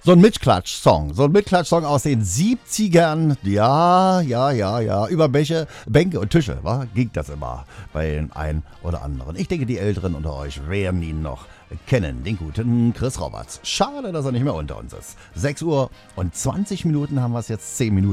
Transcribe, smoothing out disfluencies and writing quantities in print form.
So ein Mitklatsch-Song. So ein Mitklatsch-Song aus den 70ern. Ja. Über Bänke und Tische, ging das immer bei den einen oder anderen. Ich denke, die Älteren unter euch werden ihn noch kennen, den guten Chris Roberts. Schade, dass er nicht mehr unter uns ist. 6 Uhr und 20 Minuten haben wir es jetzt, 10 Minuten